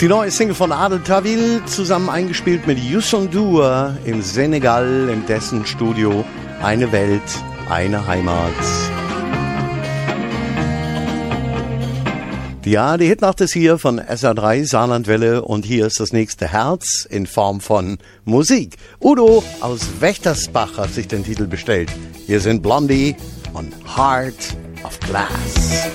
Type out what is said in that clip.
Die neue Single von Adel Tawil, zusammen eingespielt mit Youssou N'Dour im Senegal, im dessen Studio. Eine Welt, eine Heimat. Ja, die Hitnacht ist hier von SR3 Saarlandwelle und hier ist das nächste Herz in Form von Musik. Udo aus Wächtersbach hat sich den Titel bestellt. Hier sind Blondie und Heart of Glass.